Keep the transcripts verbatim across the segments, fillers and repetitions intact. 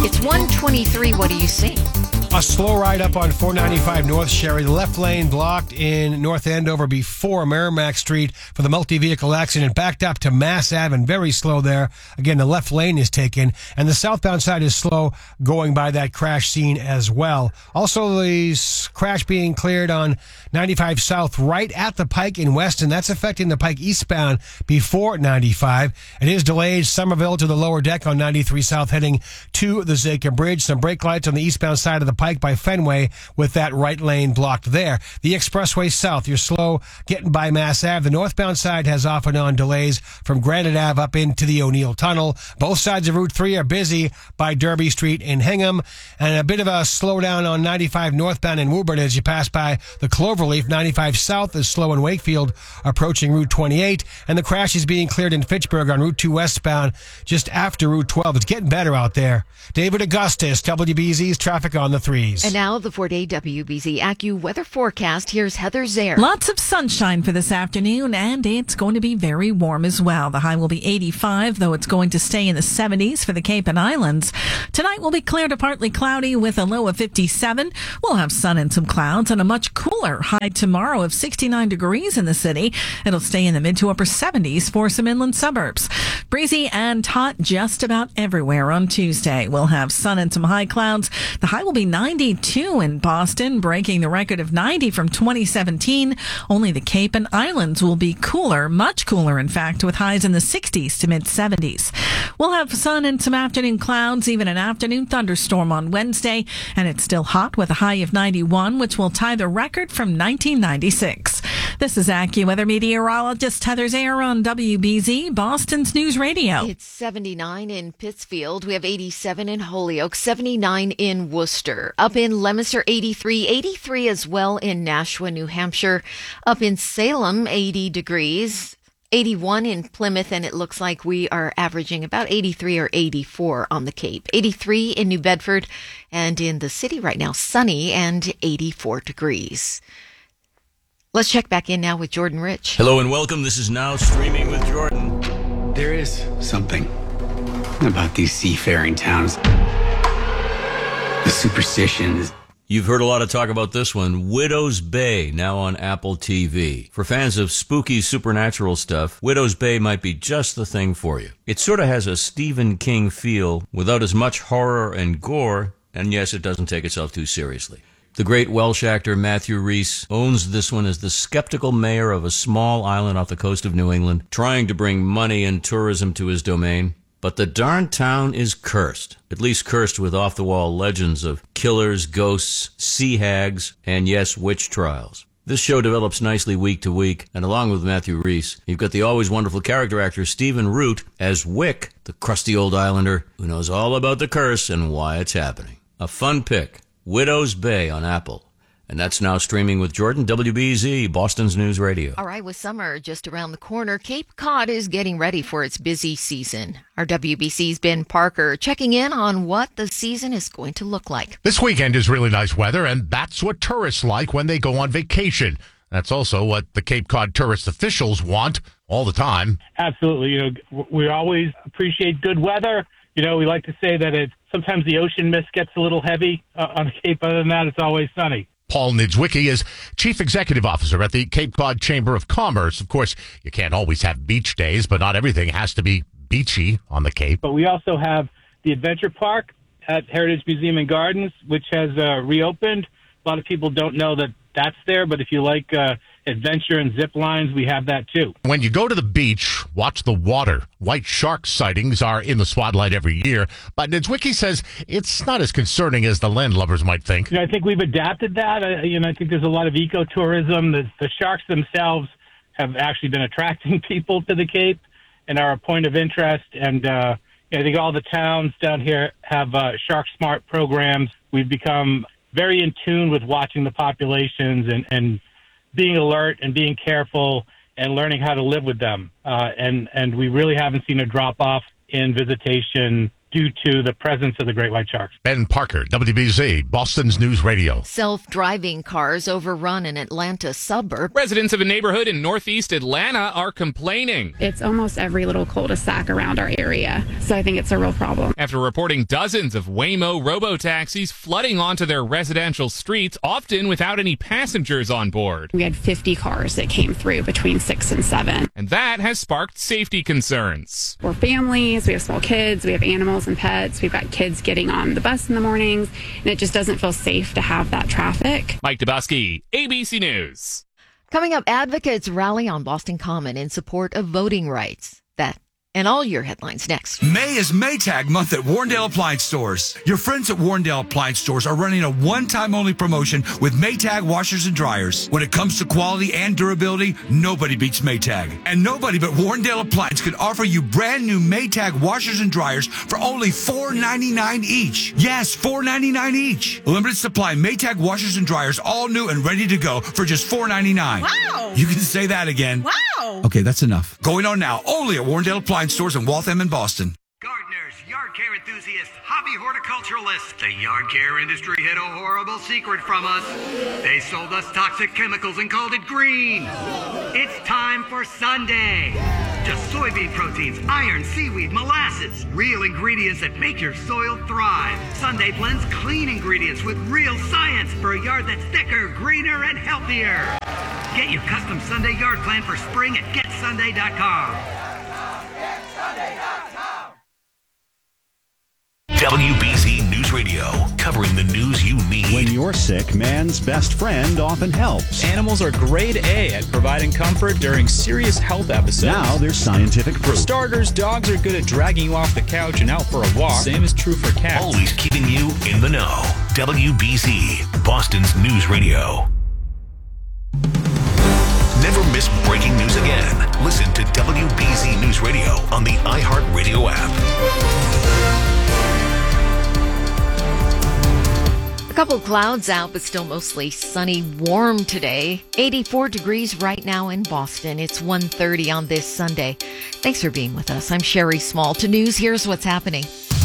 It's one twenty-three. What do you see? A slow ride up on four ninety-five North Sherry. The left lane blocked in North Andover before Merrimack Street for the multi-vehicle accident. Backed up to Mass Ave and very slow there. Again, the left lane is taken. And the southbound side is slow going by that crash scene as well. Also, the crash being cleared on ninety-five South right at the Pike in Weston. That's affecting the Pike eastbound before ninety-five. It is delayed Somerville to the lower deck on ninety-three South heading to the Zaka Bridge. Some brake lights on the eastbound side of the Pike by Fenway with that right lane blocked there. The expressway south, you're slow getting by Mass Ave. The northbound side has off and on delays from Granite Ave up into the O'Neill Tunnel. Both sides of Route three are busy by Derby Street in Hingham. And a bit of a slowdown on ninety-five northbound in Woburn as you pass by the Cloverleaf. ninety-five south is slow in Wakefield approaching Route twenty-eight. And the crash is being cleared in Fitchburg on Route two westbound just after Route twelve. It's getting better out there. David Augustus, W B Z's traffic on the threes. And now the four-day W B Z AccuWeather forecast. Here's Heather Zaire. Lots of sunshine for this afternoon, and it's going to be very warm as well. The high will be eighty-five, though it's going to stay in the seventies for the Cape and Islands. Tonight will be clear to partly cloudy with a low of fifty-seven. We'll have sun and some clouds and a much cooler high tomorrow of sixty-nine degrees in the city. It'll stay in the mid to upper seventies for some inland suburbs. Breezy and hot just about everywhere on Tuesday. We'll have sun and some high clouds. The high will be ninety-two in Boston, breaking the record of ninety from twenty seventeen. Only the Cape and Islands will be cooler, much cooler, in fact, with highs in the sixties to mid seventies. We'll have sun and some afternoon clouds, even an afternoon thunderstorm on Wednesday, and it's still hot with a high of ninety-one, which will tie the record from nineteen ninety-six. This is AccuWeather meteorologist Heather Zaire on W B Z, Boston's News Radio. It's seventy-nine in Pittsfield. We have eighty-seven in Holyoke, seventy-nine in Worcester. Up in Leominster, eighty-three, eighty-three as well in Nashua, New Hampshire. Up in Salem, eighty degrees. eighty-one in Plymouth, and it looks like we are averaging about eighty-three or eighty-four on the Cape. eighty-three in New Bedford, and in the city right now, sunny and eighty-four degrees. Let's check back in now with Jordan Rich. Hello and welcome. This is Now Streaming with Jordan. There is something about these seafaring towns. The superstitions. You've heard a lot of talk about this one, Widow's Bay, now on Apple T V. For fans of spooky supernatural stuff, Widow's Bay might be just the thing for you. It sort of has a Stephen King feel without as much horror and gore, and yes, it doesn't take itself too seriously. The great Welsh actor Matthew Rhys owns this one as the skeptical mayor of a small island off the coast of New England, trying to bring money and tourism to his domain. But the darn town is cursed, at least cursed with off-the-wall legends of killers, ghosts, sea hags, and yes, witch trials. This show develops nicely week to week, and along with Matthew Rhys, you've got the always wonderful character actor Stephen Root as Wick, the crusty old islander who knows all about the curse and why it's happening. A fun pick. Widow's Bay on Apple. And that's Now Streaming with Jordan, W B Z, Boston's News Radio. All right, with summer just around the corner, Cape Cod is getting ready for its busy season. Our W B C's Ben Parker checking in on what the season is going to look like. This weekend is really nice weather, and that's what tourists like when they go on vacation. That's also what the Cape Cod tourist officials want all the time. Absolutely. You know, we always appreciate good weather. You know, we like to say that it sometimes the ocean mist gets a little heavy uh, on the Cape. Other than that, it's always sunny. Paul Niedzwiecki is Chief Executive Officer at the Cape Cod Chamber of Commerce. Of course, you can't always have beach days, but not everything has to be beachy on the Cape. But we also have the Adventure Park at Heritage Museum and Gardens, which has uh, reopened. A lot of people don't know that that's there, but if you like uh, adventure and zip lines, we have that too. When you go to the beach, watch the water. White shark sightings are in the spotlight every year, but Niedzwiecki says it's not as concerning as the landlubbers might think. You know, I think we've adapted that. I, you know, I think there's a lot of ecotourism. The, the sharks themselves have actually been attracting people to the Cape and are a point of interest. And uh, I think all the towns down here have uh, Shark Smart programs. We've become very in tune with watching the populations and, and being alert and being careful and learning how to live with them. Uh, and, and we really haven't seen a drop-off in visitation due to the presence of the great white sharks. Ben Parker, W B Z, Boston's News Radio. Self-driving cars overrun an Atlanta suburb. Residents of a neighborhood in northeast Atlanta are complaining. It's almost every little cul-de-sac around our area, so I think it's a real problem. After reporting dozens of Waymo robo-taxis flooding onto their residential streets, often without any passengers on board. We had fifty cars that came through between six and seven. And that has sparked safety concerns. We're families, we have small kids, we have animals and pets, we've got kids getting on the bus in the mornings, and it just doesn't feel safe to have that traffic. Mike Dubusky, A B C News. Coming up, advocates rally on Boston Common in support of voting rights. That and all your headlines next. May is Maytag month at Warrendale Appliance Stores. Your friends at Warrendale Appliance Stores are running a one-time only promotion with Maytag washers and dryers. When it comes to quality and durability, nobody beats Maytag. And nobody but Warrendale Appliance can offer you brand new Maytag washers and dryers for only four ninety-nine each. Yes, four ninety-nine each. Limited supply Maytag washers and dryers, all new and ready to go for just four ninety-nine. Wow! You can say that again. Wow! Okay, that's enough. Going on now, only at Warrendale Appliance Stores in Waltham and Boston. Gardeners, yard care enthusiasts, hobby horticulturalists. The yard care industry hid a horrible secret from us. They sold us toxic chemicals and called it green. It's time for Sunday. Just soybean proteins, iron, seaweed, molasses. Real ingredients that make your soil thrive. Sunday blends clean ingredients with real science for a yard that's thicker, greener, and healthier. Get your custom Sunday yard plan for spring at get sunday dot com. W B Z News Radio, covering the news you need. When you're sick, man's best friend often helps. Animals are grade A at providing comfort during serious health episodes. Now there's scientific proof. For starters, dogs are good at dragging you off the couch and out for a walk. Same is true for cats. Always keeping you in the know. W B Z, Boston's News Radio. Never miss breaking news again. Listen to W B Z News Radio on the iHeartRadio app. A couple clouds out, but still mostly sunny, warm today. eighty-four degrees right now in Boston. It's one thirty on this Sunday. Thanks for being with us. I'm Sherry Small. To news, here's what's happening.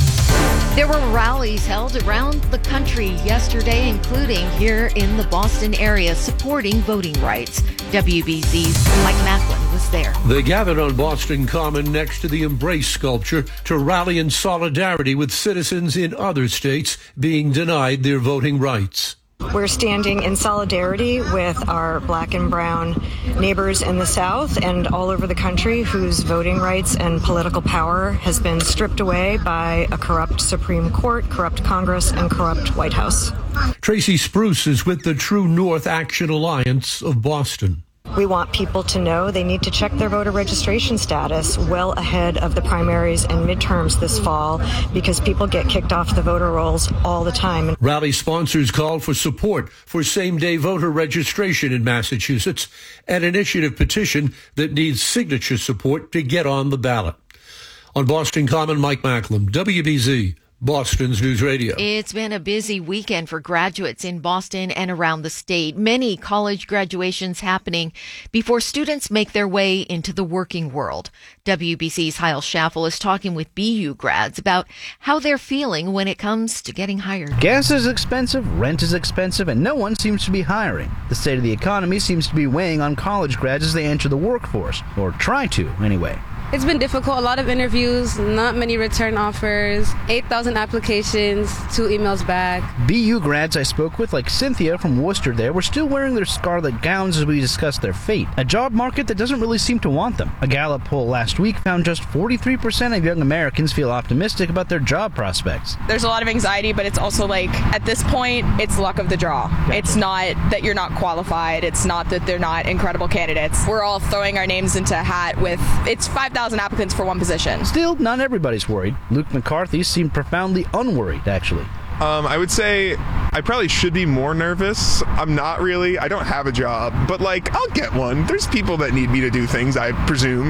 There were rallies held around the country yesterday, including here in the Boston area, supporting voting rights. W B Z's Mike Macklin was there. They gathered on Boston Common next to the Embrace sculpture to rally in solidarity with citizens in other states being denied their voting rights. We're standing in solidarity with our black and brown neighbors in the South and all over the country whose voting rights and political power has been stripped away by a corrupt Supreme Court, corrupt Congress, and corrupt White House. Tracy Spruce is with the True North Action Alliance of Boston. We want people to know they need to check their voter registration status well ahead of the primaries and midterms this fall because people get kicked off the voter rolls all the time. Rally sponsors called for support for same-day voter registration in Massachusetts, an initiative petition that needs signature support to get on the ballot. On Boston Common, Mike Macklin, W B Z. Boston's News Radio. It's been a busy weekend for graduates in Boston and around the state. Many college graduations happening before students make their way into the working world. W B C's Hyle Schaffel is talking with B U grads about how they're feeling when it comes to getting hired. Gas is expensive, rent is expensive, and no one seems to be hiring. The state of the economy seems to be weighing on college grads as they enter the workforce, or try to, anyway. It's been difficult. A lot of interviews, not many return offers, eight thousand applications, two emails back. B U grads I spoke with, like Cynthia from Worcester there, were still wearing their scarlet gowns as we discussed their fate. A job market that doesn't really seem to want them. A Gallup poll last week found just forty-three percent of young Americans feel optimistic about their job prospects. There's a lot of anxiety, but it's also like, at this point, it's luck of the draw. Gotcha. It's not that you're not qualified. It's not that they're not incredible candidates. We're all throwing our names into a hat with, it's five thousand applicants for one position. Still, not everybody's worried. Luke McCarthy seemed profoundly unworried, actually. Um, I would say I probably should be more nervous. I'm not really. I don't have a job, but like, I'll get one. There's people that need me to do things, I presume.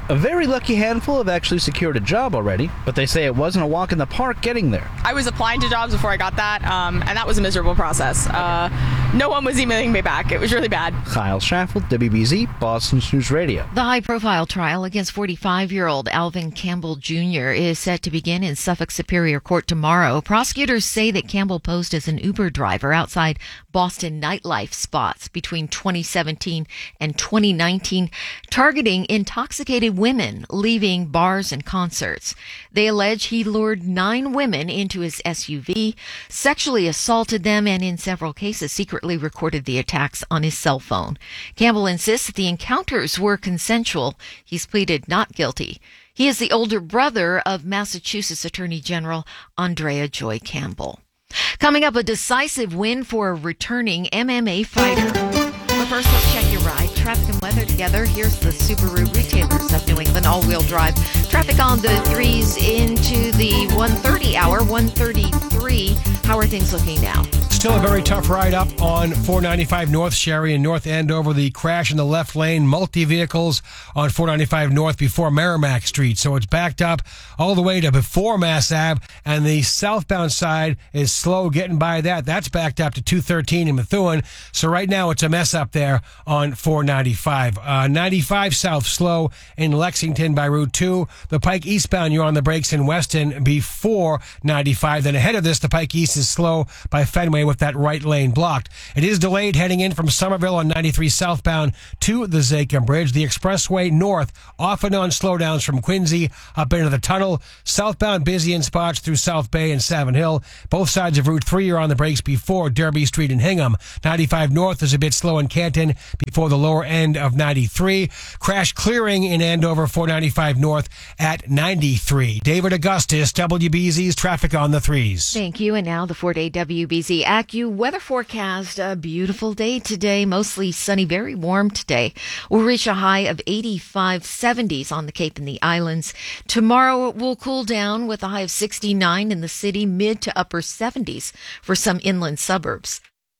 A very lucky handful have actually secured a job already, but they say it wasn't a walk in the park getting there. I was applying to jobs before I got that, um, and that was a miserable process. Uh, no one was emailing me back. It was really bad. Kyle Shaffield, W B Z, Boston News Radio. The high-profile trial against forty-five-year-old Alvin Campbell Junior is set to begin in Suffolk Superior Court tomorrow. Prosecutors say that Campbell posed as an Uber driver outside Boston nightlife spots between twenty seventeen and twenty nineteen, targeting intoxicated women leaving bars and concerts. They allege he lured nine women into his S U V, sexually assaulted them, and in several cases secretly recorded the attacks on his cell phone. Campbell insists that the encounters were consensual. He's pleaded not guilty. He is the older brother of Massachusetts Attorney General Andrea Joy Campbell. Coming up, a decisive win for a returning M M A fighter. But first, let's check your ride. Traffic and weather together. Here's the Subaru Retailers of New England all-wheel drive. Traffic on the threes into the one thirty hour, one thirty-three. How are things looking now? Still a very tough ride up on four ninety-five North Sherry and North Andover. The crash in the left lane, multi-vehicles on four ninety-five North before Merrimack Street. So it's backed up all the way to before Mass Ave, and the southbound side is slow getting by that. That's backed up to two thirteen in Methuen. So right now it's a mess up there on four ninety-five. Uh, ninety-five South slow in Lexington by Route two. The Pike eastbound, you're on the brakes in Weston before ninety-five. Then ahead of this, the Pike East is slow by Fenway with that right lane blocked. It is delayed heading in from Somerville on ninety-three southbound to the Zachem Bridge. The expressway north off and on slowdowns from Quincy up into the tunnel. Southbound busy in spots through South Bay and Savin Hill. Both sides of Route three are on the brakes before Derby Street and Hingham. ninety-five north is a bit slow in Canton before the lower end of ninety-three. Crash clearing in Andover, four ninety-five north at ninety-three. David Augustus, W B Z's traffic on the threes. Thank you. And now the four-day W B Z AccuWeather forecast. A beautiful day today, mostly sunny, very warm today. We'll reach a high of eighty-five, seventies on the Cape and the Islands. Tomorrow it will cool down with a high of sixty-nine in the city, mid to upper seventies for some inland suburbs.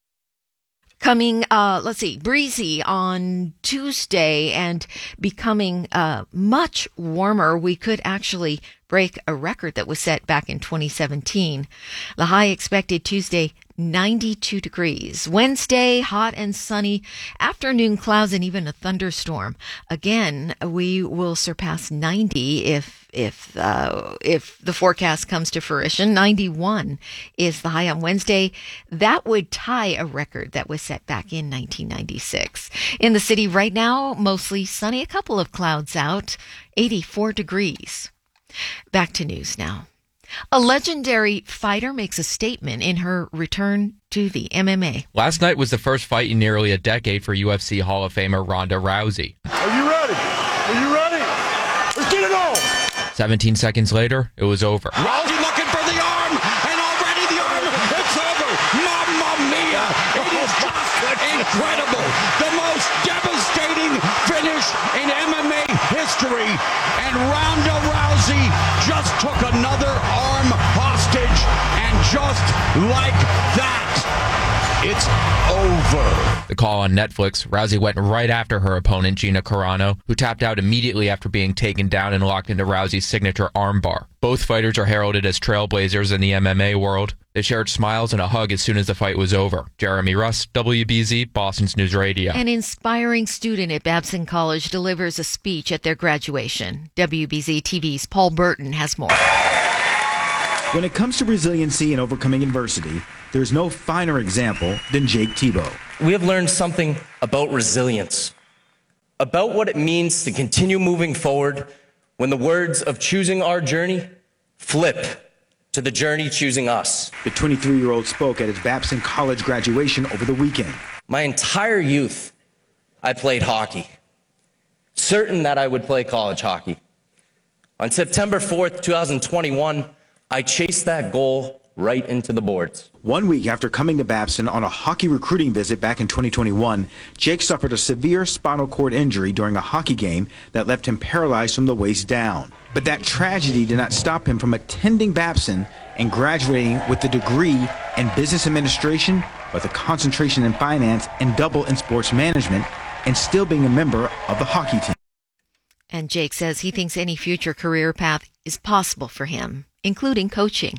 Coming, uh, let's see, breezy on Tuesday and becoming uh, much warmer. We could actually break a record that was set back in twenty seventeen. The high expected Tuesday, ninety-two degrees. Wednesday, hot and sunny. Afternoon clouds and even a thunderstorm. Again, we will surpass ninety if if uh, if the forecast comes to fruition. ninety-one is the high on Wednesday. That would tie a record that was set back in nineteen ninety-six. In the city right now, mostly sunny. A couple of clouds out. eighty-four degrees. Back to news now. A legendary fighter makes a statement in her return to the M M A. Last night was the first fight in nearly a decade for U F C Hall of Famer Ronda Rousey. Are you ready? Are you ready? Let's get it on! seventeen seconds later, it was over. Rousey looking for the arm, and already the arm, it's over! Mamma mia! It is just incredible! The most devastating finish in M M A history, and Ronda Rousey just took another arm hostage, and just like that, it's over. The call on Netflix, Rousey went right after her opponent, Gina Carano, who tapped out immediately after being taken down and locked into Rousey's signature armbar. Both fighters are heralded as trailblazers in the M M A world. They shared smiles and a hug as soon as the fight was over. Jeremy Russ, W B Z, Boston's News Radio. An inspiring student at Babson College delivers a speech at their graduation. W B Z T V's Paul Burton has more. When it comes to resiliency and overcoming adversity, there's no finer example than Jake Thibault. We have learned something about resilience, about what it means to continue moving forward when the words of choosing our journey flip to the journey choosing us. The twenty-three-year-old spoke at his Babson College graduation over the weekend. My entire youth, I played hockey, certain that I would play college hockey. On September fourth, twenty twenty-one, I chased that goal right into the boards. One week after coming to Babson on a hockey recruiting visit back in twenty twenty-one, Jake suffered a severe spinal cord injury during a hockey game that left him paralyzed from the waist down. But that tragedy did not stop him from attending Babson and graduating with a degree in business administration with a concentration in finance and double in sports management, and still being a member of the hockey team. And Jake says he thinks any future career path is possible for him, including coaching.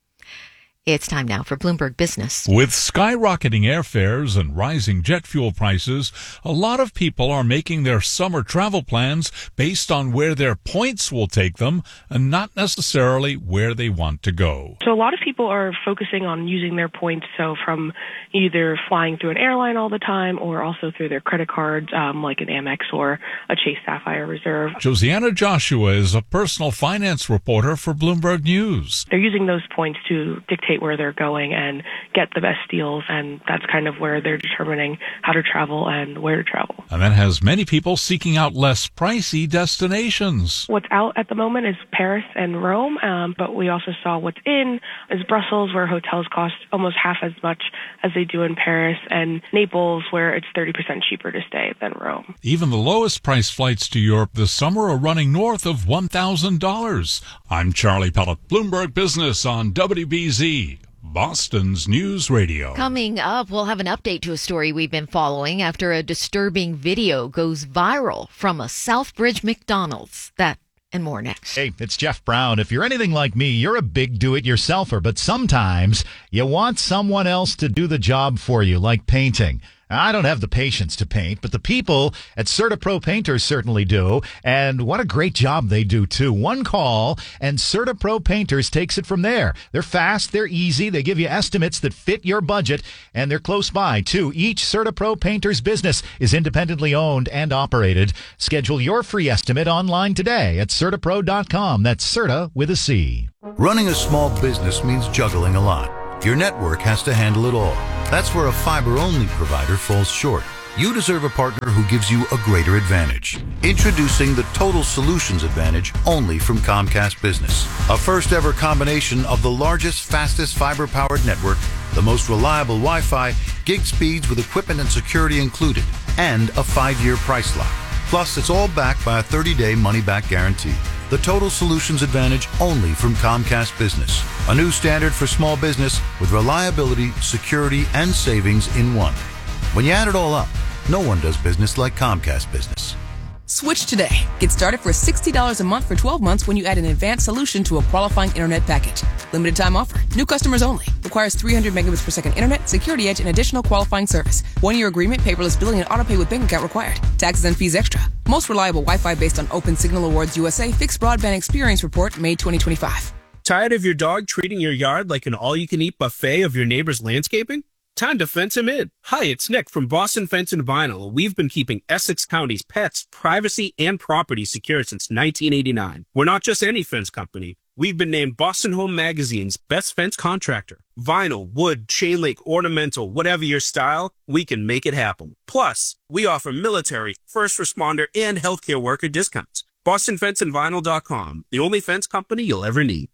It's time now for Bloomberg Business. With skyrocketing airfares and rising jet fuel prices, a lot of people are making their summer travel plans based on where their points will take them and not necessarily where they want to go. So a lot of people are focusing on using their points, so from either flying through an airline all the time or also through their credit cards, um, like an Amex or a Chase Sapphire Reserve. Josiana Joshua is a personal finance reporter for Bloomberg News. They're using those points to dictate where they're going and get the best deals, and that's kind of where they're determining how to travel and where to travel. And that has many people seeking out less pricey destinations. What's out at the moment is Paris and Rome, um, but we also saw what's in is Brussels, where hotels cost almost half as much as they do in Paris, and Naples, where it's thirty percent cheaper to stay than Rome. Even the lowest price flights to Europe this summer are running north of one thousand dollars. I'm Charlie Pellet, Bloomberg Business on W B Z, Boston's News Radio. Coming up, we'll have an update to a story we've been following after a disturbing video goes viral from a Southbridge McDonald's. That and more next. Hey, it's Jeff Brown. If you're anything like me, you're a big do-it-yourselfer, but sometimes you want someone else to do the job for you, like painting. I don't have the patience to paint, but the people at CertaPro Painters certainly do. And what a great job they do, too. One call, and CertaPro Painters takes it from there. They're fast, they're easy, they give you estimates that fit your budget, and they're close by, too. Each CertaPro Painters business is independently owned and operated. Schedule your free estimate online today at Certapro dot com. That's Certa with a C. Running a small business means juggling a lot. Your network has to handle it all. That's where a fiber-only provider falls short. You deserve a partner who gives you a greater advantage. Introducing the Total Solutions Advantage only from Comcast Business. A first-ever combination of the largest, fastest fiber-powered network, the most reliable Wi-Fi, gig speeds with equipment and security included, and a five-year price lock. Plus, it's all backed by a thirty-day money-back guarantee. The Total Solutions Advantage only from Comcast Business. A new standard for small business with reliability, security, and savings in one. When you add it all up, no one does business like Comcast Business. Switch today. Get started for sixty dollars a month for twelve months when you add an advanced solution to a qualifying internet package. Limited time offer. New customers only. Requires three hundred megabits per second internet, security edge, and additional qualifying service. One-year agreement, paperless billing, and autopay with bank account required. Taxes and fees extra. Most reliable Wi-Fi based on Open Signal Awards U S A Fixed Broadband Experience Report, May twenty twenty-five. Tired of your dog treating your yard like an all-you-can-eat buffet of your neighbor's landscaping? Time to fence him in. Hi, it's Nick from Boston Fence and Vinyl. We've been keeping Essex County's pets, privacy, and property secure since nineteen eighty-nine. We're not just any fence company. We've been named Boston Home Magazine's best fence contractor. Vinyl, wood, chain link, ornamental, whatever your style, we can make it happen. Plus, we offer military, first responder, and healthcare worker discounts. Boston Fence and Vinyl dot com, the only fence company you'll ever need.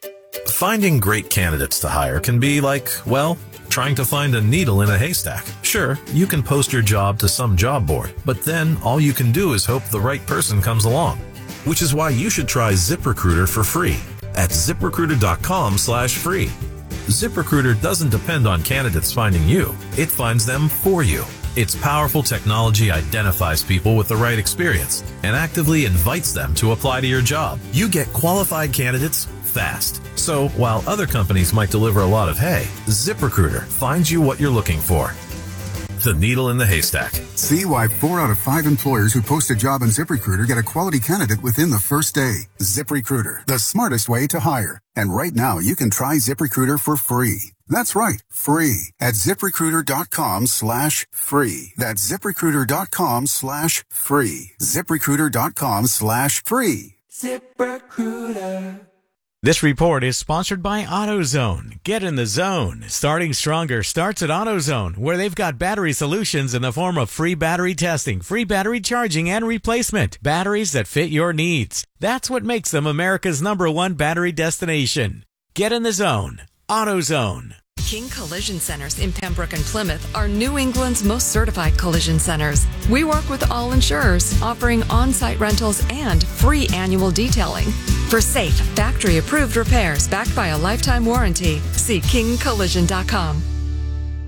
Finding great candidates to hire can be like, well, trying to find a needle in a haystack. Sure, you can post your job to some job board, but then all you can do is hope the right person comes along. Which is why you should try ZipRecruiter for free at ZipRecruiter dot com slash free. ZipRecruiter doesn't depend on candidates finding you. It finds them for you. Its powerful technology identifies people with the right experience and actively invites them to apply to your job. You get qualified candidates fast. So while other companies might deliver a lot of hay, ZipRecruiter finds you what you're looking for. The needle in the haystack. See why four out of five employers who post a job on ZipRecruiter get a quality candidate within the first day. ZipRecruiter, the smartest way to hire. And right now, you can try ZipRecruiter for free. That's right, free at ZipRecruiter dot com slash free. That's ZipRecruiter dot com slash free. ZipRecruiter dot com slash free. ZipRecruiter. This report is sponsored by AutoZone. Get in the zone. Starting Stronger starts at AutoZone, where they've got battery solutions in the form of free battery testing, free battery charging, and replacement. Batteries that fit your needs. That's what makes them America's number one battery destination. Get in the zone. AutoZone. King Collision Centers in Pembroke and Plymouth are New England's most certified collision centers. We work with all insurers, offering on-site rentals and free annual detailing. For safe, factory-approved repairs backed by a lifetime warranty, see king collision dot com.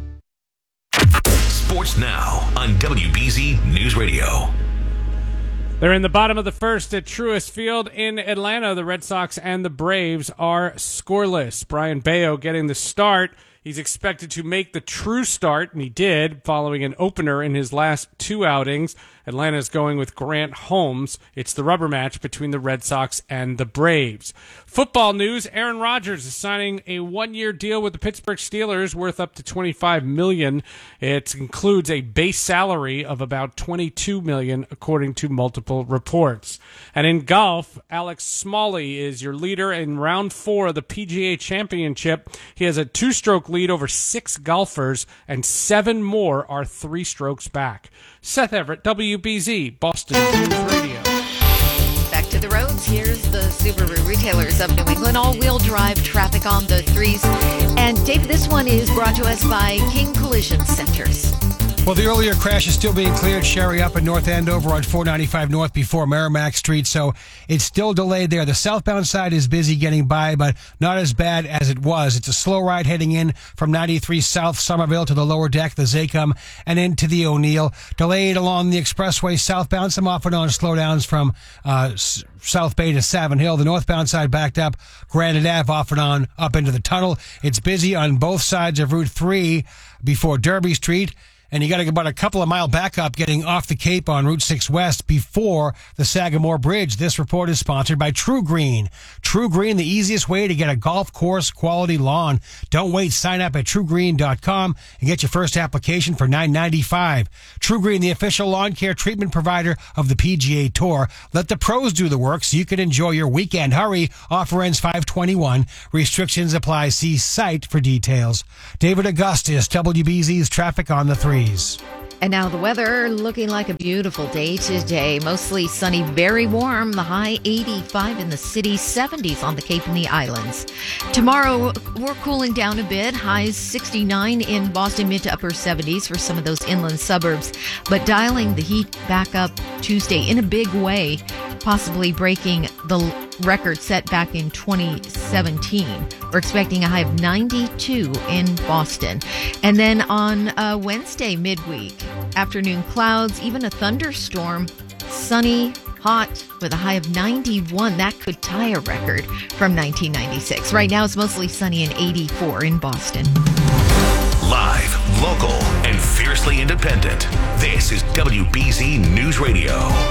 Sports now on W B Z News Radio. They're in the bottom of the first at Truist Field in Atlanta. The Red Sox and the Braves are scoreless. Brian Bayo getting the start. He's expected to make the true start, and he did, following an opener in his last two outings. Atlanta's going with Grant Holmes. It's the rubber match between the Red Sox and the Braves. Football news, Aaron Rodgers is signing a one-year deal with the Pittsburgh Steelers worth up to twenty-five million dollars. It includes a base salary of about twenty-two million dollars, according to multiple reports. And in golf, Alex Smalley is your leader in round four of the P G A Championship. He has a two-stroke lead over six golfers, and seven more are three strokes back. Seth Everett, W B Z, Boston News Radio. Back to the roads. Here's the Subaru retailers of New England. All-wheel drive traffic on the threes. And Dave, this one is brought to us by King Collision Centers. Well, the earlier crash is still being cleared. Sherry up in North Andover on four ninety-five North before Merrimack Street, so it's still delayed there. The southbound side is busy getting by, but not as bad as it was. It's a slow ride heading in from ninety-three South Somerville to the lower deck, the Zacum, and into the O'Neill. Delayed along the expressway southbound, some off and on slowdowns from uh, S- South Bay to Savin Hill. The northbound side backed up, Granite Ave off and on up into the tunnel. It's busy on both sides of Route three before Derby Street. And you got to go about a couple of mile back up getting off the Cape on Route six West before the Sagamore Bridge. This report is sponsored by True Green. True Green, the easiest way to get a golf course quality lawn. Don't wait. Sign up at true green dot com and get your first application for nine ninety-five. True Green, the official lawn care treatment provider of the P G A Tour. Let the pros do the work so you can enjoy your weekend. Hurry. Offer ends five twenty-one. Restrictions apply. See site for details. David Augustus, W B Z's traffic on the three. And now the weather, looking like a beautiful day today. Mostly sunny, very warm. The high eighty-five in the city, seventies on the Cape and the Islands. Tomorrow, we're cooling down a bit. Highs sixty-nine in Boston, mid to upper seventies for some of those inland suburbs. But dialing the heat back up Tuesday in a big way, possibly breaking the record set back in twenty seventeen. We're expecting a high of ninety-two in Boston. And then on uh, Wednesday, midweek, afternoon clouds, even a thunderstorm, sunny, hot, with a high of ninety-one. That could tie a record from nineteen ninety-six. Right now, it's mostly sunny and eighty-four in Boston. Live, local, and fiercely independent. This is W B Z News Radio.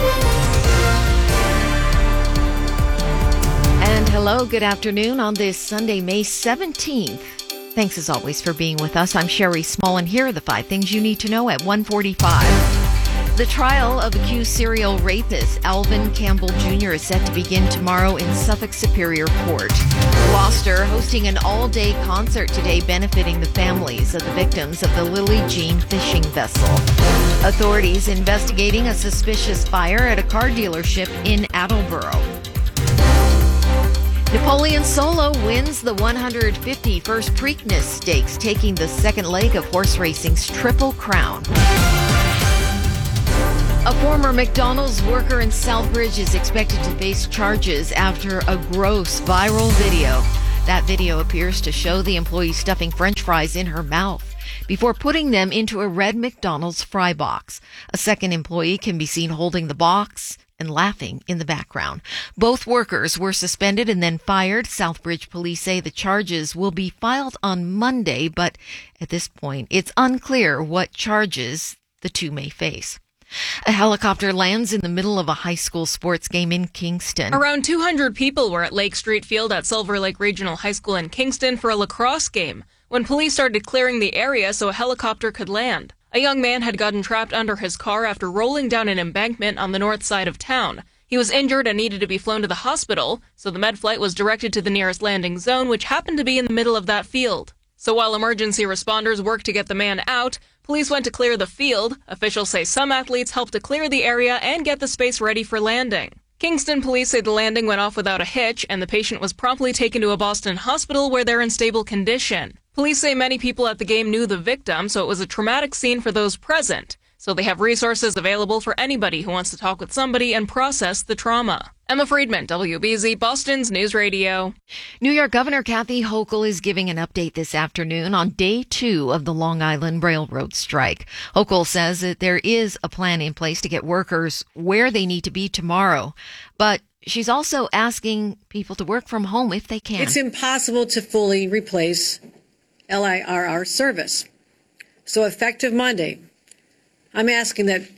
And hello, good afternoon on this Sunday, May seventeenth. Thanks as always for being with us. I'm Sherry Small, and here are the five things you need to know at one forty-five. The trial of accused serial rapist Alvin Campbell Junior is set to begin tomorrow in Suffolk Superior Court. Gloucester hosting an all-day concert today benefiting the families of the victims of the Lily Jean fishing vessel. Authorities investigating a suspicious fire at a car dealership in Attleboro. Napoleon Solo wins the one hundred fifty-first Preakness Stakes, taking the second leg of horse racing's Triple Crown. A former McDonald's worker in Southbridge is expected to face charges after a gross viral video. That video appears to show the employee stuffing French fries in her mouth before putting them into a red McDonald's fry box. A second employee can be seen holding the box and laughing in the background. Both workers were suspended and then fired. Southbridge police say the charges will be filed on Monday, but at this point, it's unclear what charges the two may face. A helicopter lands in the middle of a high school sports game in Kingston. Around two hundred people were at Lake Street Field at Silver Lake Regional High School in Kingston for a lacrosse game when police started clearing the area so a helicopter could land. A young man had gotten trapped under his car after rolling down an embankment on the north side of town. He was injured and needed to be flown to the hospital, so the med flight was directed to the nearest landing zone, which happened to be in the middle of that field. So while emergency responders worked to get the man out, police went to clear the field. Officials say some athletes helped to clear the area and get the space ready for landing. Kingston police say the landing went off without a hitch, and the patient was promptly taken to a Boston hospital where they're in stable condition. Police say many people at the game knew the victim, so it was a traumatic scene for those present. so they have resources available for anybody who wants to talk with somebody and process the trauma. Emma Friedman, W B Z, Boston's News Radio. New York Governor Kathy Hochul is giving an update this afternoon on day two of the Long Island Railroad strike. Hochul says that there is a plan in place to get workers where they need to be tomorrow, but she's also asking people to work from home if they can. It's impossible to fully replace L I R R service. So effective Monday, I'm asking that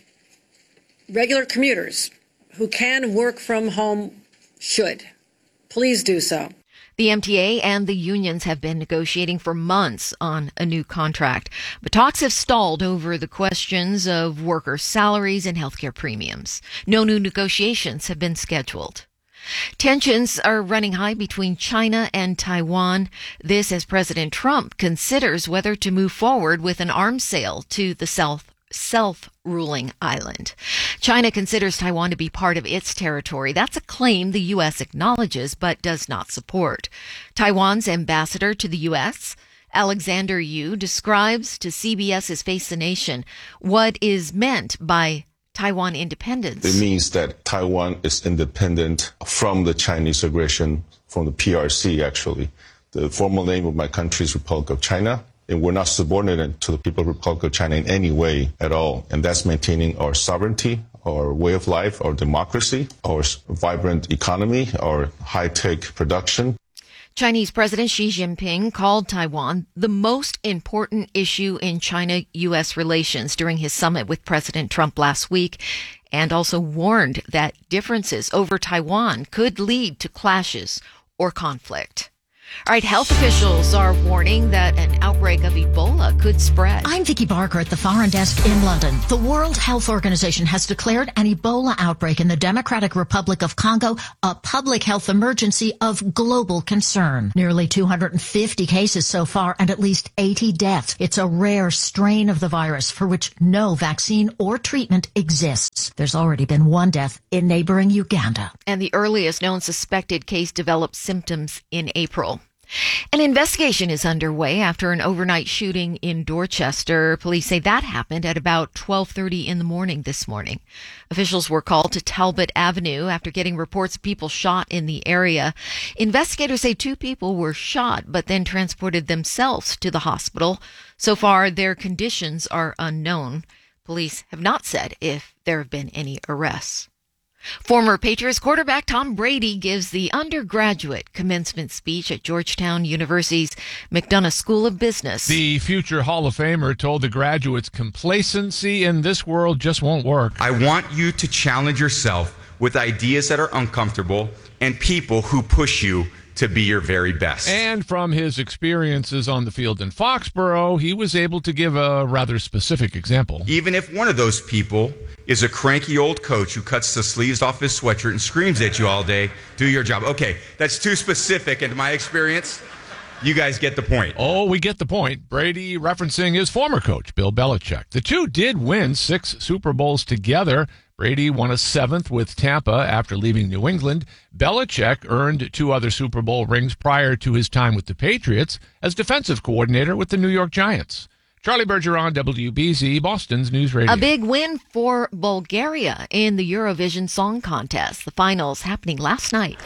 regular commuters who can work from home should. Please do so. The M T A and the unions have been negotiating for months on a new contract, but talks have stalled over the questions of workers' salaries and healthcare premiums. No new negotiations have been scheduled. Tensions are running high between China and Taiwan. This as President Trump considers whether to move forward with an arms sale to the South self-ruling island. China considers Taiwan to be part of its territory. That's a claim the U S acknowledges but does not support. Taiwan's ambassador to the U S, Alexander Yu, describes to CBS's Face the Nation what is meant by Taiwan independence. It means that Taiwan is independent from the Chinese aggression, from the P R C, actually. The formal name of my country is Republic of China. And we're not subordinate to the People's Republic of China in any way at all. And that's maintaining our sovereignty, our way of life, our democracy, our vibrant economy, our high-tech production. Chinese President Xi Jinping called Taiwan the most important issue in China-U S relations during his summit with President Trump last week, and also warned that differences over Taiwan could lead to clashes or conflict. All right, health officials are warning that an outbreak of Ebola could spread. I'm Vicky Barker at the Foreign Desk in London. The World Health Organization has declared an Ebola outbreak in the Democratic Republic of Congo a public health emergency of global concern. Nearly two hundred fifty cases so far and at least eighty deaths. It's a rare strain of the virus for which no vaccine or treatment exists. There's already been one death in neighboring Uganda. And the earliest known suspected case developed symptoms in April. An investigation is underway after an overnight shooting in Dorchester. Police say that happened at about twelve thirty in the morning this morning. Officials were called to Talbot Avenue after getting reports of people shot in the area. Investigators say two people were shot but then transported themselves to the hospital. So far, their conditions are unknown. Police have not said if there have been any arrests. Former Patriots quarterback Tom Brady gives the undergraduate commencement speech at Georgetown University's McDonough School of Business. The future Hall of Famer told the graduates complacency in this world just won't work. I want you to challenge yourself with ideas that are uncomfortable and people who push you to be your very best. And from his experiences on the field in Foxborough, he was able to give a rather specific example. Even if one of those people is a cranky old coach who cuts the sleeves off his sweatshirt and screams at you all day, do your job. Okay, that's too specific in my experience. You guys get the point. Oh, we get the point. Brady referencing his former coach, Bill Belichick. The two did win six Super Bowls together. Brady won a seventh with Tampa after leaving New England. Belichick earned two other Super Bowl rings prior to his time with the Patriots as defensive coordinator with the New York Giants. Charlie Bergeron, W B Z, Boston's News Radio. A big win for Bulgaria in the Eurovision Song Contest. The finals happening last night.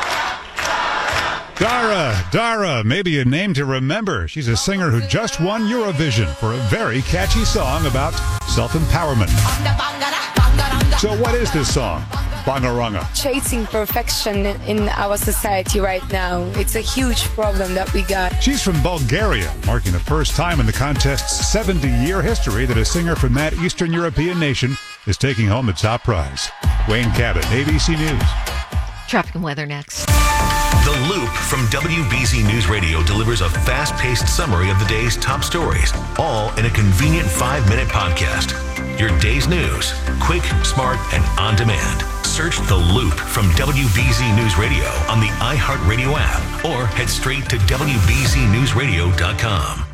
Dara, Dara, maybe a name to remember. She's a singer who just won Eurovision for a very catchy song about self-empowerment. So what is this song? Bangaranga. Chasing perfection in our society right now. It's a huge problem that we got. She's from Bulgaria, marking the first time in the contest's seventy-year history that a singer from that Eastern European nation is taking home the top prize. Wayne Cabot, A B C News. Traffic and weather next. The Loop from W B Z News Radio delivers a fast-paced summary of the day's top stories, all in a convenient five-minute podcast. Your day's news, quick, smart, and on demand. Search The Loop from W B Z News Radio on the iHeartRadio app or head straight to W B Z News Radio dot com.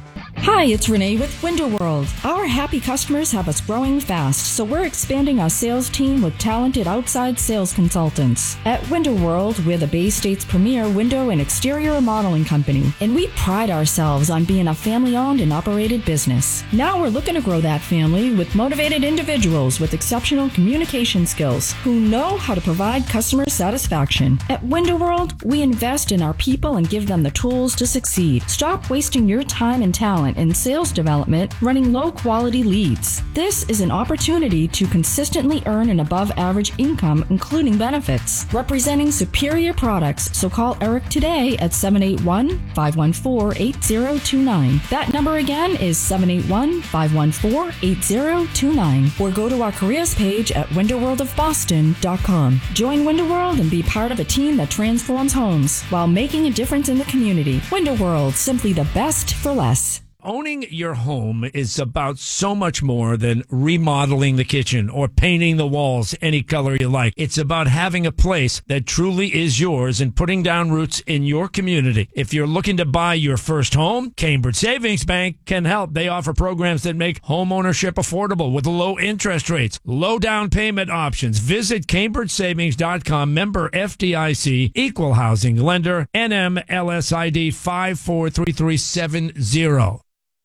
Hi, it's Renee with Window World. Our happy customers have us growing fast, so we're expanding our sales team with talented outside sales consultants. At Window World, we're the Bay State's premier window and exterior remodeling company, and we pride ourselves on being a family-owned and operated business. Now we're looking to grow that family with motivated individuals with exceptional communication skills who know how to provide customer satisfaction. At Window World, we invest in our people and give them the tools to succeed. Stop wasting your time and talent in sales development running low-quality leads. This is an opportunity to consistently earn an above-average income, including benefits, representing superior products. So call Eric today at seven eight one, five one four, eight zero two nine. That number again is seven eight one, five one four, eight zero two nine. Or go to our careers page at window world of boston dot com. Join Window World and be part of a team that transforms homes while making a difference in the community. Window World, simply the best for less. Owning your home is about so much more than remodeling the kitchen or painting the walls any color you like. It's about having a place that truly is yours and putting down roots in your community. If you're looking to buy your first home, Cambridge Savings Bank can help. They offer programs that make home ownership affordable with low interest rates, low down payment options. Visit cambridge savings dot com, member F D I C, equal housing lender, N M L S I D five four three three seven zero.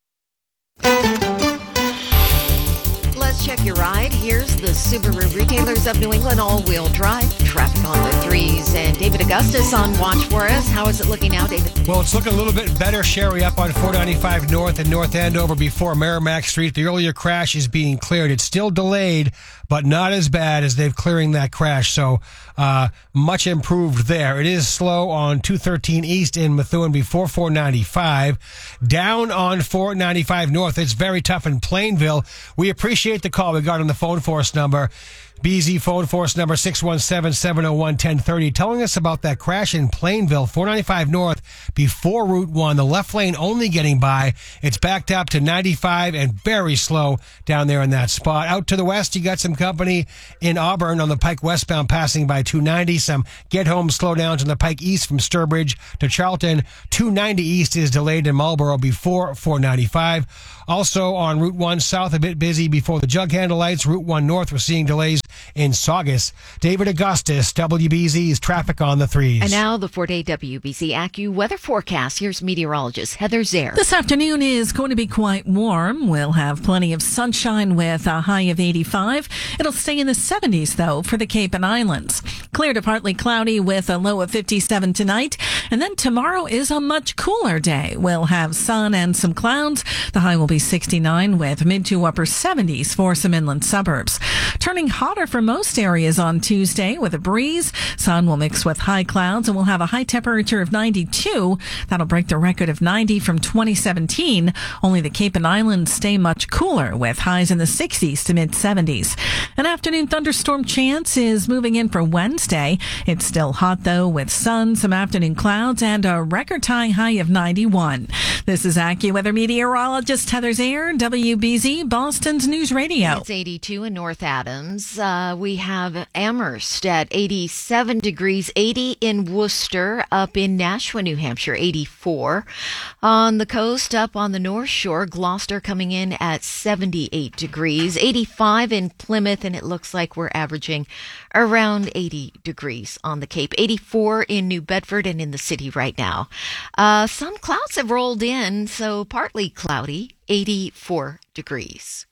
Let's check your ride. Here's the Subaru Retailers of New England all-wheel drive. Traffic on the threes. And David Augustus on watch for us. How is it looking now, David? Well, it's looking a little bit better. Sherry up on four ninety-five North and North Andover before Merrimack Street. The earlier crash is being cleared. It's still delayed, but not as bad as they've clearing that crash. So uh, much improved there. It is slow on two thirteen East in Methuen before four ninety-five. Down on four ninety-five North. It's very tough in Plainville. We appreciate the call we got on the phone force number. B Z phone force number six one seven, seven oh one, one oh three oh, telling us about that crash in Plainville, four ninety-five North before Route one. The left lane only getting by. It's backed up to ninety-five and very slow down there in that spot. Out to the west, you got some company in Auburn on the Pike westbound passing by two ninety. Some get home slowdowns on the Pike east from Sturbridge to Charlton. two ninety east is delayed in Marlboro before four ninety-five. Also on Route one south, a bit busy before the jug handle lights. Route one north, we're seeing delays in Saugus. David Augustus, W B Z's traffic on the threes. And now the four-day W B Z Accu weather forecast. Here's meteorologist Heather Zare. This afternoon is going to be quite warm. We'll have plenty of sunshine with a high of eighty-five. It'll stay in the seventies, though, for the Cape and Islands. Clear to partly cloudy with a low of fifty-seven tonight. And then tomorrow is a much cooler day. We'll have sun and some clouds. The high will be sixty-nine with mid to upper seventies for some inland suburbs. Turning hotter for most areas on Tuesday with a breeze. Sun will mix with high clouds and we'll have a high temperature of ninety-two. That'll break the record of ninety from twenty seventeen. Only the Cape and Islands stay much cooler with highs in the sixties to mid seventies. An afternoon thunderstorm chance is moving in for Wednesday. It's still hot though with sun, some afternoon clouds, and a record high high of ninety-one. This is AccuWeather meteorologist Heather Zare, W B Z, Boston's News Radio. It's eighty-two in North Adams. Uh, we have Amherst at eighty-seven degrees, eighty in Worcester, up in Nashua, New Hampshire, eighty-four. On the coast, up on the North Shore, Gloucester coming in at seventy-eight degrees, eighty-five in Plymouth, and it looks like we're averaging around eighty degrees on the Cape, eighty-four in New Bedford and in the city right now. Uh, some clouds have rolled in, so partly cloudy, eighty-four degrees.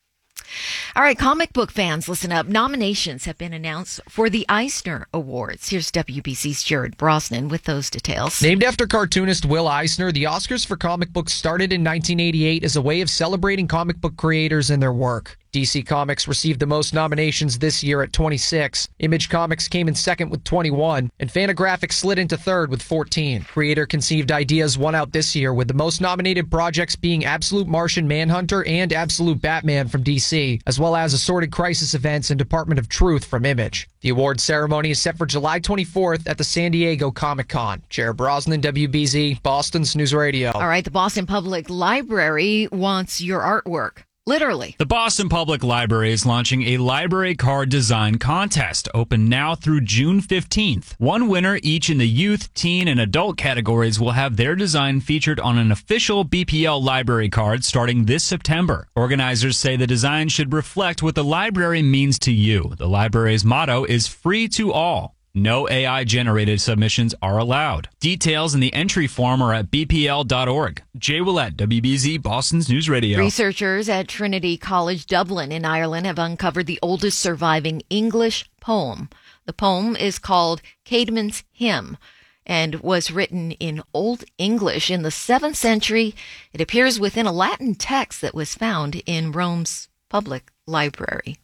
All right, comic book fans, listen up. Nominations have been announced for the Eisner Awards. Here's W B C's Jared Brosnan with those details. Named after cartoonist Will Eisner, the Oscars for comic books started in nineteen eighty-eight as a way of celebrating comic book creators and their work. D C Comics received the most nominations this year at twenty-six. Image Comics came in second with twenty-one, and Fantagraphics slid into third with fourteen. Creator-conceived ideas won out this year, with the most nominated projects being Absolute Martian Manhunter and Absolute Batman from D C, as well as Assorted Crisis Events and Department of Truth from Image. The awards ceremony is set for July twenty-fourth at the San Diego Comic-Con. Jared Brosnan, W B Z, Boston's News Radio. All right, the Boston Public Library wants your artwork. Literally. The Boston Public Library is launching a library card design contest, open now through June fifteenth. One winner each in the youth, teen, and adult categories will have their design featured on an official B P L library card starting this September. Organizers say the design should reflect what the library means to you. The library's motto is free to all. No A I-generated submissions are allowed. Details in the entry form are at b p l dot org. Jay Willett, W B Z, Boston's News Radio. Researchers at Trinity College Dublin in Ireland have uncovered the oldest surviving English poem. The poem is called Caedmon's Hymn and was written in Old English in the seventh century. It appears within a Latin text that was found in Rome's public library.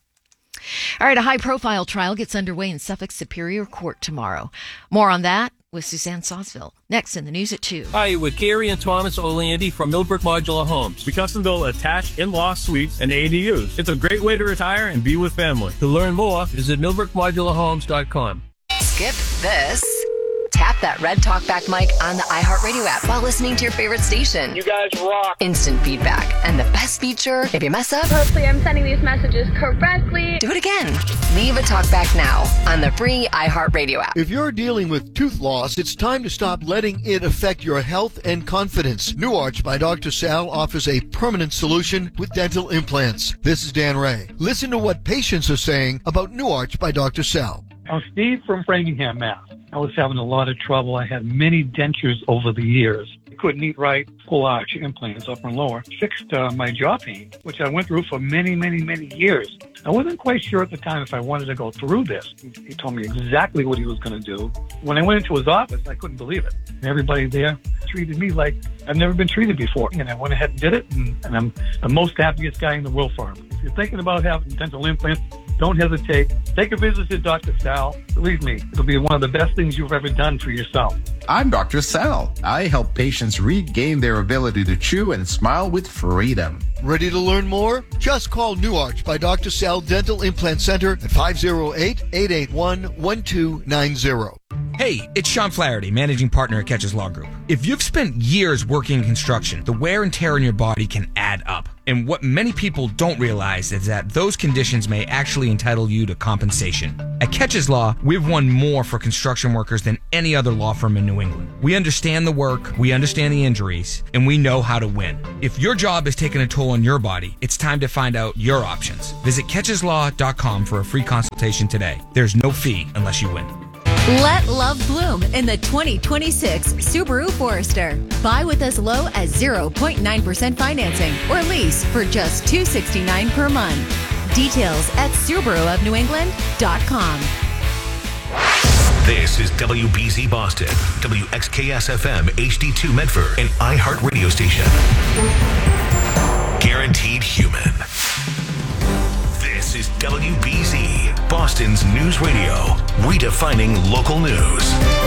All right, a high-profile trial gets underway in Suffolk Superior Court tomorrow. More on that with Suzanne Sosville. Next in the news at two. Hi, with Gary and Thomas O'Landy from Millbrook Modular Homes. We custom build attached in-law suites and A D Us. It's a great way to retire and be with family. To learn more, visit millbrook modular homes dot com. Skip this. Tap that red talkback mic on the iHeartRadio app while listening to your favorite station. You guys rock. Instant feedback. And the best feature, if you mess up, hopefully I'm sending these messages correctly. Do it again. Leave a talkback now on the free iHeartRadio app. If you're dealing with tooth loss, it's time to stop letting it affect your health and confidence. New Arch by Doctor Sal offers a permanent solution with dental implants. This is Dan Ray. Listen to what patients are saying about New Arch by Doctor Sal. I'm Steve from Framingham, Mass. I was having a lot of trouble. I had many dentures over the years. I couldn't eat right. Full arch implants, upper and lower, fixed uh, my jaw pain, which I went through for many, many, many years. I wasn't quite sure at the time if I wanted to go through this. He told me exactly what he was going to do. When I went into his office, I couldn't believe it. And everybody there treated me like I've never been treated before. And I went ahead and did it, and, and I'm the most happiest guy in the world for him. If you're thinking about having dental implants, don't hesitate. Take a visit to Doctor Sal. Believe me, it'll be one of the best things you've ever done for yourself. I'm Doctor Sal. I help patients regain their ability to chew and smile with freedom. Ready to learn more? Just call New Arch by Doctor Sal Dental Implant Center at five oh eight, eight eight one, one two nine zero. Hey, it's Sean Flaherty, managing partner at Catches Law Group. If you've spent years working in construction, the wear and tear on your body can add up. And what many people don't realize is that those conditions may actually entitle you to compensation. At Catches Law, we've won more for construction workers than any other law firm in New England. We understand the work, we understand the injuries, and we know how to win. If your job is taking a toll on your body, it's time to find out your options. Visit catches law dot com for a free consultation today. There's no fee unless you win. Let love bloom in the twenty twenty-six Subaru Forester. Buy with as low as zero point nine percent financing or lease for just two hundred sixty-nine dollars per month. Details at subaru of new england dot com. This is W B Z Boston, W X K S F M H D two Medford, an iHeart radio station. Guaranteed human. This is W B Z, Boston's news radio, redefining local news.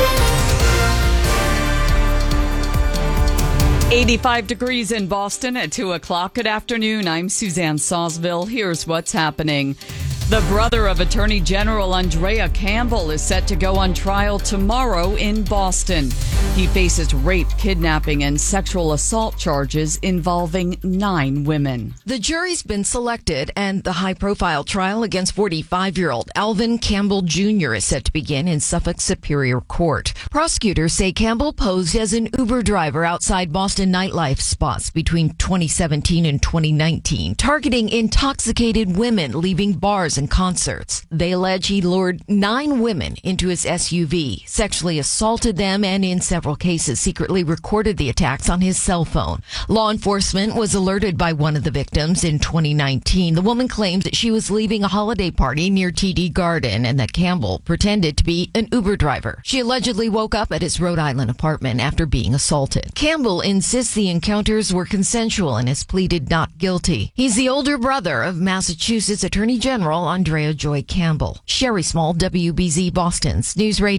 eighty-five degrees in Boston at two o'clock. Good afternoon. I'm Suzanne Sosville. Here's what's happening. The brother of Attorney General Andrea Campbell is set to go on trial tomorrow in Boston. He faces rape, kidnapping, and sexual assault charges involving nine women. The jury's been selected, and the high-profile trial against forty-five-year-old Alvin Campbell Junior is set to begin in Suffolk Superior Court. Prosecutors say Campbell posed as an Uber driver outside Boston nightlife spots between twenty seventeen and twenty nineteen, targeting intoxicated women leaving bars and concerts. They allege he lured nine women into his S U V, sexually assaulted them, and in several cases secretly recorded the attacks on his cell phone. Law enforcement was alerted by one of the victims in twenty nineteen. The woman claims that she was leaving a holiday party near T D Garden and that Campbell pretended to be an Uber driver. She allegedly woke up at his Rhode Island apartment after being assaulted. Campbell insists the encounters were consensual and has pleaded not guilty. He's the older brother of Massachusetts Attorney General Andrea Joy Campbell. Sherry Small, W B Z Boston's News Radio.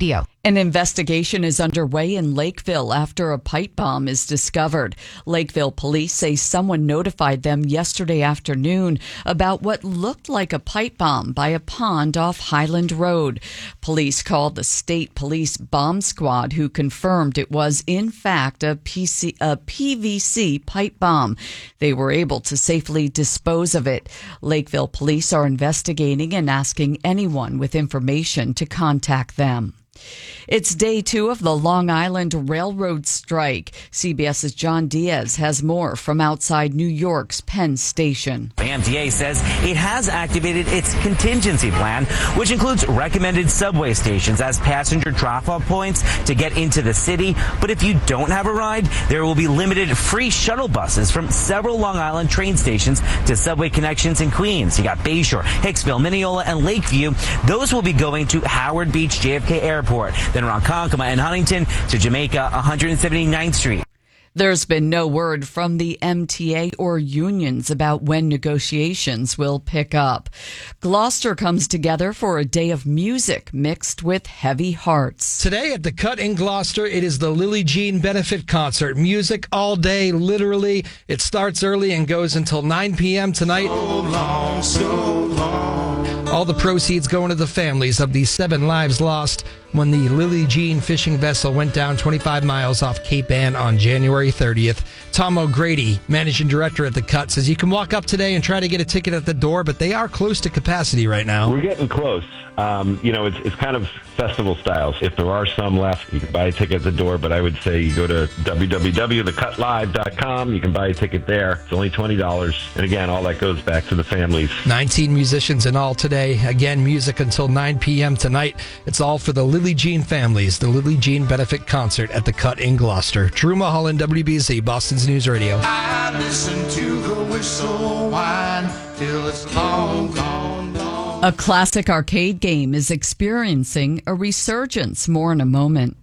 An investigation is underway in Lakeville after a pipe bomb is discovered. Lakeville police say someone notified them yesterday afternoon about what looked like a pipe bomb by a pond off Highland Road. Police called the state police bomb squad, who confirmed it was in fact a, P C, a P V C pipe bomb. They were able to safely dispose of it. Lakeville police are investigating and asking anyone with information to contact them. It's day two of the Long Island Railroad strike. CBS's John Diaz has more from outside New York's Penn Station. The M T A says it has activated its contingency plan, which includes recommended subway stations as passenger drop-off points to get into the city. But if you don't have a ride, there will be limited free shuttle buses from several Long Island train stations to subway connections in Queens. You got Bayshore, Hicksville, Mineola, and Lakeview. Those will be going to Howard Beach J F K Airport. Then Ronkonkoma and Huntington to Jamaica one hundred seventy-ninth Street. There's been no word from the M T A or unions about when negotiations will pick up. Gloucester comes together for a day of music mixed with heavy hearts. Today at the Cut in Gloucester, it is the Lily Jean Benefit Concert. Music all day, literally. It starts early and goes until nine p.m. tonight. So long, so long. All the proceeds going to the families of the seven lives lost when the Lily Jean fishing vessel went down twenty-five miles off Cape Ann on January thirtieth. Tom O'Grady, managing director at the Cut, says you can walk up today and try to get a ticket at the door, but they are close to capacity right now. We're getting close. Um, you know, it's, it's kind of festival styles. If there are some left, you can buy a ticket at the door, but I would say you go to w w w dot the cut live dot com. You can buy a ticket there. It's only twenty dollars. And again, all that goes back to the families. nineteen musicians in all today. Again, music until nine p.m. tonight. It's all for the Lily Jean families. The Lily Jean Benefit Concert at the Cut in Gloucester. Drew Mulholland, W B Z, Boston's News Radio. I listen to the whistle whine till it's long gone, long. A classic arcade game is experiencing a resurgence. More in a moment.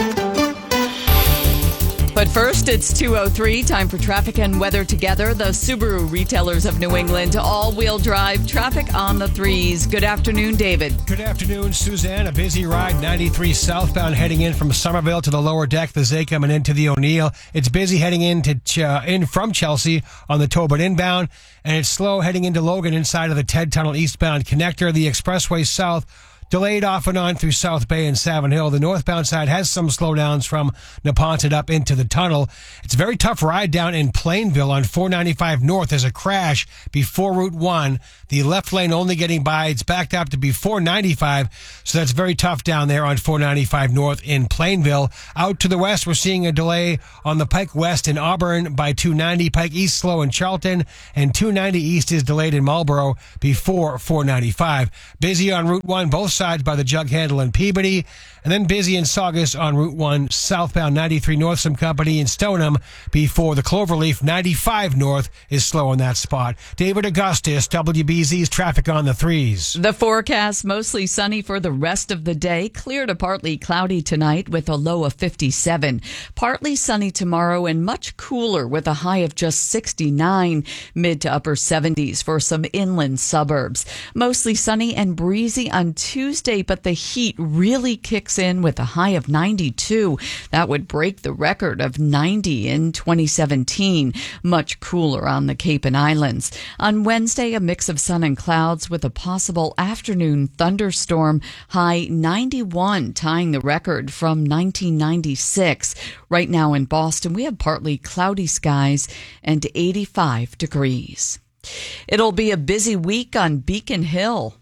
But first, it's two oh three. Time for traffic and weather together. The Subaru retailers of New England, all-wheel drive traffic on the threes. Good afternoon, David. Good afternoon, Suzanne. A busy ride, ninety-three southbound heading in from Somerville to the lower deck, the Zachem, and into the O'Neill. It's busy heading into Ch- in from Chelsea on the Tobin inbound, and it's slow heading into Logan inside of the Ted Tunnel eastbound connector. The expressway south delayed off and on through South Bay and Savin Hill. The northbound side has some slowdowns from Neponset up into the tunnel. It's a very tough ride down in Plainville on four ninety-five North. There's a crash before Route one. The left lane only getting by. It's backed up to before ninety-five, so that's very tough down there on four ninety-five North in Plainville. Out to the west, we're seeing a delay on the Pike West in Auburn by two ninety. Pike East slow in Charlton, and two ninety East is delayed in Marlboro before four ninety-five. Busy on Route one, both sides by the Jug Handle and Peabody, and then busy in Saugus on Route one, southbound ninety-three North, some company in Stoneham before the Cloverleaf. ninety-five North is slow in that spot. David Augustus, W B Z's traffic on the threes. The forecast, mostly sunny for the rest of the day. Clear to partly cloudy tonight with a low of fifty-seven. Partly sunny tomorrow and much cooler with a high of just sixty-nine. Mid to upper seventies for some inland suburbs. Mostly sunny and breezy on Tuesday, but the heat really kicks in with a high of ninety-two. That would break the record of ninety in twenty seventeen. Much cooler on the Cape and Islands. On Wednesday, a mix of sun and clouds with a possible afternoon thunderstorm. High ninety-one, tying the record from nineteen ninety-six. Right now in Boston, we have partly cloudy skies and eighty-five degrees. It'll be a busy week on Beacon Hill.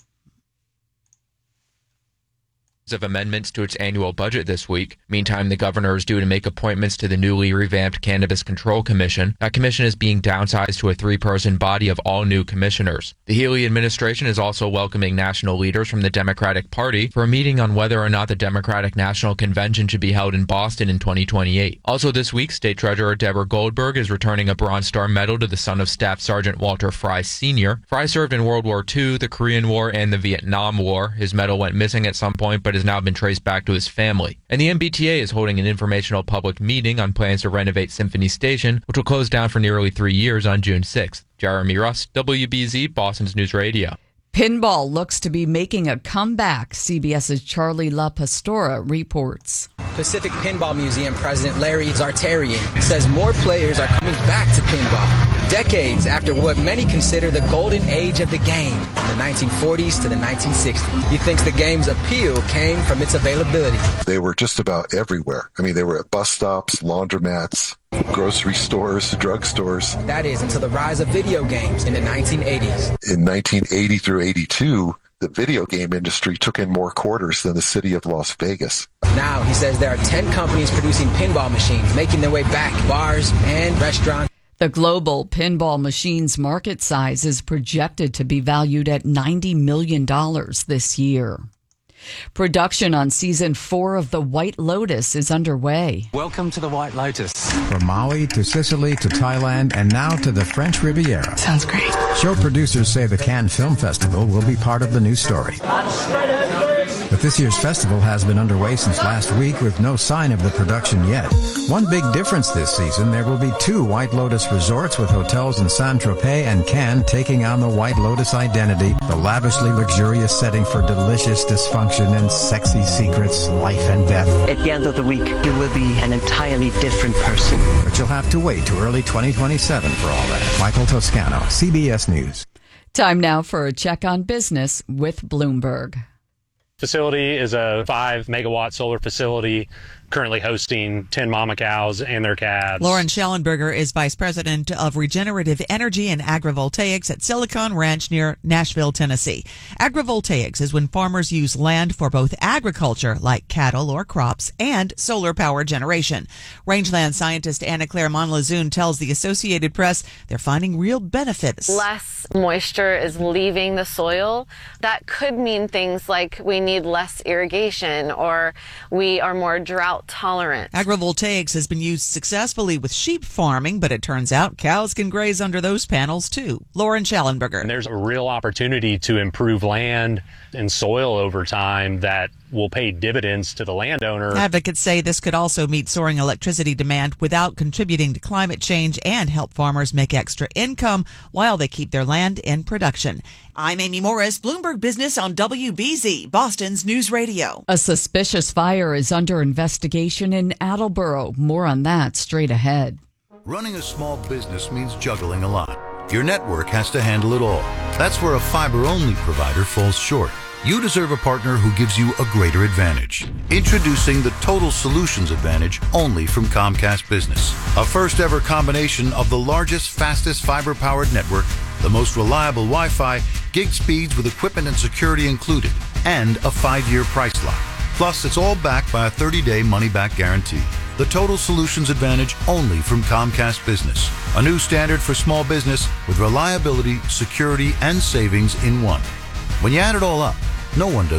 Of amendments to its annual budget this week. Meantime, the governor is due to make appointments to the newly revamped Cannabis Control Commission. That commission is being downsized to a three-person body of all new commissioners. The Healy administration is also welcoming national leaders from the Democratic Party for a meeting on whether or not the Democratic National Convention should be held in Boston in twenty twenty-eight. Also this week, State Treasurer Deborah Goldberg is returning a Bronze Star Medal to the son of Staff Sergeant Walter Fry Senior Fry served in World War Two, the Korean War, and the Vietnam War. His medal went missing at some point, but has now been traced back to his family. And the M B T A is holding an informational public meeting on plans to renovate Symphony Station, which will close down for nearly three years on June sixth. Jeremy Russ, W B Z, Boston's News Radio. Pinball looks to be making a comeback. CBS's Charlie La Pastora reports. Pacific Pinball Museum President Larry Zartarian says more players are coming back to pinball, decades after what many consider the golden age of the game, from the nineteen forties to the nineteen sixties. He thinks the game's appeal came from its availability. They were just about everywhere. I mean, they were at bus stops, laundromats, grocery stores, drugstores. That is, until the rise of video games in the nineteen eighties. In nineteen eighty through eighty-two, the video game industry took in more quarters than the city of Las Vegas. Now, he says there are ten companies producing pinball machines, making their way back, bars and restaurants. The global pinball machines market size is projected to be valued at ninety million dollars this year. Production on season four of The White Lotus is underway. Welcome to The White Lotus. From Maui to Sicily to Thailand and now to the French Riviera. Sounds great. Show producers say the Cannes Film Festival will be part of the new story. But this year's festival has been underway since last week with no sign of the production yet. One big difference this season, there will be two White Lotus resorts with hotels in Saint-Tropez and Cannes taking on the White Lotus identity, the lavishly luxurious setting for delicious dysfunction and sexy secrets, life and death. At the end of the week, you will be an entirely different person. But you'll have to wait to early twenty twenty-seven for all that. Michael Toscano, C B S News. Time now for a check on business with Bloomberg. Facility is a five megawatt solar facility currently hosting ten mama cows and their calves. Lauren Schellenberger is Vice President of Regenerative Energy and Agrivoltaics at Silicon Ranch near Nashville, Tennessee. Agrivoltaics is when farmers use land for both agriculture, like cattle or crops, and solar power generation. Rangeland scientist Anna Claire Monlazoon tells the Associated Press they're finding real benefits. Less moisture is leaving the soil. That could mean things like we need less irrigation or we are more drought tolerant. Agrivoltaics has been used successfully with sheep farming, but it turns out cows can graze under those panels too. Lauren Schellenberger. And there's a real opportunity to improve land and soil over time that will pay dividends to the landowner. Advocates say this could also meet soaring electricity demand without contributing to climate change and help farmers make extra income while they keep their land in production. I'm Amy Morris, Bloomberg Business on W B Z, Boston's News Radio. A suspicious fire is under investigation in Attleboro. More on that straight ahead. Running a small business means juggling a lot. Your network has to handle it all. That's where a fiber-only provider falls short. You deserve a partner who gives you a greater advantage. Introducing the Total Solutions Advantage only from Comcast Business. A first ever combination of the largest, fastest fiber-powered network, the most reliable Wi-Fi, gig speeds with equipment and security included, and a five-year price lock. Plus, it's all backed by a thirty-day money-back guarantee. The Total Solutions Advantage only from Comcast Business. A new standard for small business with reliability, security, and savings in one. When you add it all up, no one does